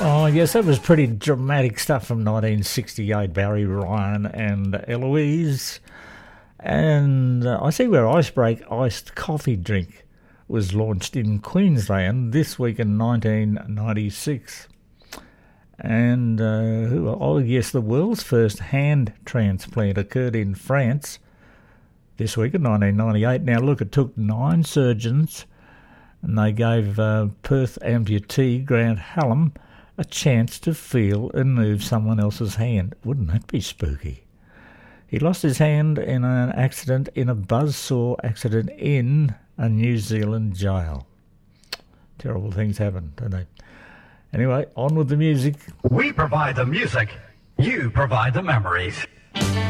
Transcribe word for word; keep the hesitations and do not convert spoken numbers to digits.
Oh, yes, that was pretty dramatic stuff from nineteen sixty-eight, Barry Ryan and Eloise. And uh, I see where Icebreak iced coffee drink was launched in Queensland this week in nineteen ninety-six. And, uh, oh, yes, the world's first hand transplant occurred in France this week in nineteen ninety-eight. Now, look, it took nine surgeons, and they gave uh, Perth amputee Grant Hallam a chance to feel and move someone else's hand. Wouldn't that be spooky? He lost his hand in an accident, in a buzzsaw accident in a New Zealand jail. Terrible things happen, don't they? Anyway, on with the music. We provide the music. You provide the memories.